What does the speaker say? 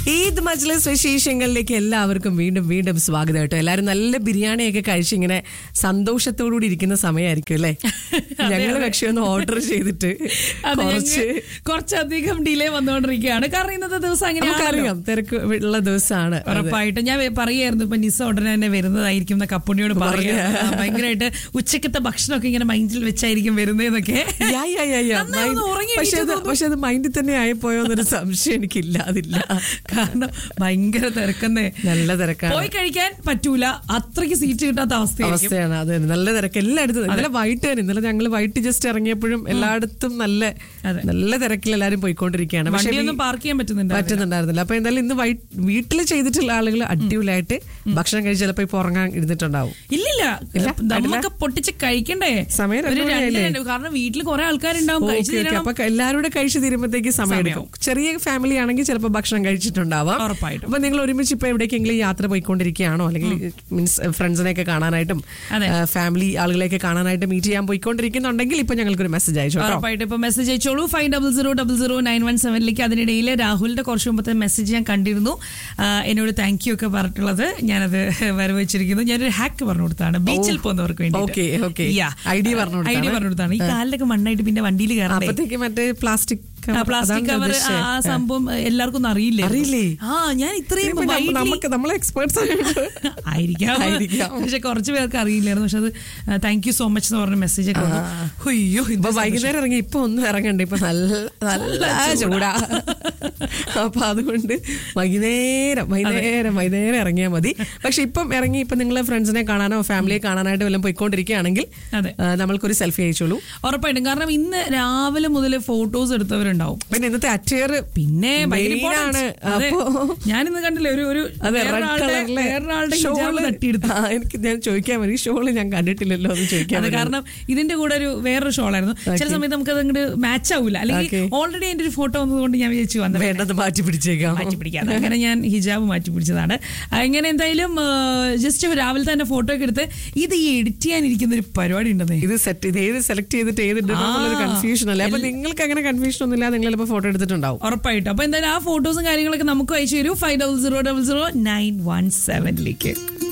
ഈദ് മജ്ലിസ് വിശേഷങ്ങളിലേക്ക് എല്ലാവർക്കും വീണ്ടും വീണ്ടും സ്വാഗതം കേട്ടോ. എല്ലാവരും നല്ല ബിരിയാണിയൊക്കെ കഴിച്ച് ഇങ്ങനെ സന്തോഷത്തോടുകൂടി ഇരിക്കുന്ന സമയമായിരിക്കും അല്ലേ? ഞങ്ങൾ പക്ഷേ ഒന്ന് ഓർഡർ ചെയ്തിട്ട് കുറച്ചധികം ഡിലേ വന്നുകൊണ്ടിരിക്കുകയാണ്. കാരണം ഇന്നത്തെ ദിവസം അങ്ങനെയാണെന്നറിയാം, തിരക്ക് ഉള്ള ദിവസമാണ്. ഉറപ്പായിട്ടും ഞാൻ പറയായിരുന്നു ഇപ്പൊ നിസ ഉടനെ തന്നെ വരുന്നതായിരിക്കും എന്നൊക്കെ അപ്പുണ്ണിയോട് പറയാ. ഭയങ്കരമായിട്ട് ഉച്ചക്കത്തെ ഭക്ഷണമൊക്കെ ഇങ്ങനെ മൈൻഡിൽ വെച്ചായിരിക്കും വരുന്നതെന്നൊക്കെ. പക്ഷെ അത് മൈൻഡിൽ തന്നെ ആയിപ്പോയോ എന്നൊരു സംശയം എനിക്കില്ല. അതില്ല, കാരണം ഭയങ്കര തിരക്കെന്നേ. നല്ല തിരക്കാണ്, പോയി കഴിക്കാൻ പറ്റൂല, അത്രയ്ക്ക് സീറ്റ് കിട്ടാത്ത അവസ്ഥയാണ്. അതെ, നല്ല തിരക്ക് എല്ലായിടത്തും. ഇന്നലെ വൈകിട്ട് തന്നെ, ഇന്നലെ ഞങ്ങൾ വൈകിട്ട് ജസ്റ്റ് ഇറങ്ങിയപ്പോഴും എല്ലായിടത്തും നല്ല തിരക്കിൽ എല്ലാവരും പോയിക്കൊണ്ടിരിക്കുകയാണ്. പക്ഷെ പാർക്ക് ചെയ്യാൻ പറ്റുന്നുണ്ടായിരുന്നില്ല. അപ്പൊ എന്തായാലും ഇന്ന് വീട്ടിൽ ചെയ്തിട്ടുള്ള ആളുകൾ അടിപൊളിയായിട്ട് ഭക്ഷണം കഴിച്ച് ചിലപ്പോ ഇപ്പൊ ഉറങ്ങാൻ ഇരുന്നിട്ടുണ്ടാവും. ഇല്ല, നമുക്ക് പൊട്ടിച്ച് കഴിക്കണ്ടേ സമയം, കാരണം വീട്ടിൽ കുറെ ആൾക്കാരുണ്ടാവും. അപ്പൊ എല്ലാവരും കൂടെ കഴിച്ചു തീരുമ്പോഴത്തേക്ക് സമയം എടുക്കും. ചെറിയ ഫാമിലി ആണെങ്കിൽ ചിലപ്പോൾ ഭക്ഷണം കഴിച്ചിട്ടുണ്ടാവാം. ഉറപ്പായിട്ടും. അപ്പൊ നിങ്ങൾ ഒരുമിച്ച് ഇപ്പൊ എവിടേക്കെങ്കിലും യാത്ര പോയിക്കൊണ്ടിരിക്കുകയാണോ, അല്ലെങ്കിൽ മീൻസ് ഫ്രണ്ട്സിനെയൊക്കെ കാണാനായിട്ടും ഫാമിലി ആളുകളെയൊക്കെ കാണാനായിട്ട് മീറ്റ് ചെയ്യാൻ പോയിക്കൊണ്ടിരിക്കുന്നുണ്ടെങ്കിൽ ഇപ്പൊ ഞങ്ങൾക്കൊരു മെസ്സേജ് അയച്ചോ. ഉറപ്പായിട്ടും ഇപ്പൊ മെസ്സേജ് അയച്ചോളൂ 5000000917 അതിന്റെ ഇടയിൽ രാഹുലിന്റെ കുറച്ച് മുമ്പത്തെ മെസ്സേജ് ഞാൻ കണ്ടിരുന്നു. എന്നോട് താങ്ക് യു ഒക്കെ പറഞ്ഞിട്ടുള്ളത് ഞാനത് വരവച്ചിരിക്കുന്നു. ഞാനൊരു ഹാക്ക് പറഞ്ഞു കൊടുത്താണ് ബീച്ചിൽ പോകുന്നവർക്ക് വേണ്ടി. ഐഡിയ പറഞ്ഞു കൊടുത്താണ്. ഈ കാലിലൊക്കെ മണ്ണായിട്ട് പിന്നെ വണ്ടിയിൽ കയറാൻ മറ്റേ പ്ലാസ്റ്റിക് കവർ ആ സംഭവം എല്ലാവർക്കും അറിയില്ലേ. ഞാൻ ഇത്രയും നമ്മളെ എക്സ്പേർട്സ് ആയിരിക്കാം, പക്ഷെ കുറച്ച് പേർക്ക് അറിയില്ലായിരുന്നു. പക്ഷെ അത് താങ്ക് യു സോ മച്ച് എന്ന് പറഞ്ഞ മെസ്സേജ് ഒക്കെ. അയ്യോ, ഇപ്പൊ വൈകുന്നേരം ഇറങ്ങി, ഇപ്പൊ ഒന്നും ഇറങ്ങണ്ട, ഇപ്പൊ നല്ല ചൂടാ. അപ്പൊ അതുകൊണ്ട് വൈകുന്നേരം ഇറങ്ങിയാൽ മതി. പക്ഷെ ഇപ്പം ഇറങ്ങി ഇപ്പൊ നിങ്ങളെ ഫ്രണ്ട്സിനെ കാണാനോ ഫാമിലിയെ കാണാനായിട്ട് വല്ലതും പോയിക്കൊണ്ടിരിക്കുകയാണെങ്കിൽ നമ്മൾക്കൊരു സെൽഫി അയച്ചോളൂ. ഉറപ്പായിട്ടും, കാരണം ഇന്ന് രാവിലെ മുതൽ ഫോട്ടോസ് എടുത്തവരുണ്ടാവും. പിന്നെ ഇന്നത്തെ അറ്റയർ പിന്നെ ഞാനിന്ന് കണ്ടില്ലേ ഒരു എനിക്ക് ഞാൻ ചോദിക്കാൻ മതി, ഷോള് ഞാൻ കണ്ടിട്ടില്ലല്ലോ എന്ന് ചോദിക്കാൻ. കാരണം ഇതിന്റെ കൂടെ ഒരു വേറൊരു ഷോളായിരുന്നു. ചില സമയത്ത് നമുക്ക് അത് അങ്ങോട്ട് മാച്ച് ആവൂല, അല്ലെങ്കിൽ ഓൾറെഡി എന്റെ ഒരു ഫോട്ടോ വന്നതുകൊണ്ട് ഞാൻ വിചാരിച്ചു വേണ്ടത് മാറ്റി പിടിപ്പിക്കാം. അങ്ങനെ ഞാൻ ഹിജാബ് മാറ്റി പിടിച്ചതാണ്. അങ്ങനെ എന്തായാലും ജസ്റ്റ് രാവിലെ തന്നെ ഫോട്ടോ ഒക്കെ എടുത്ത് ഇത് എഡിറ്റ് ചെയ്യാനിരിക്കുന്ന ഒരു പരിപാടി ഉണ്ടെന്നേ. ഇത് ഏത് സെലക്ട് ചെയ്തിട്ട് കൺഫ്യൂഷൻ അല്ലേ? അപ്പൊ നിങ്ങൾക്ക് അങ്ങനെ കൺഫ്യൂഷൻ ഒന്നുമില്ല, നിങ്ങൾ ഫോട്ടോ എടുത്തിട്ടുണ്ടാവും ഉറപ്പായിട്ടും. അപ്പൊ എന്തായാലും ആ ഫോട്ടോസും കാര്യങ്ങളൊക്കെ നമുക്ക് അയച്ചു തരൂ 50000917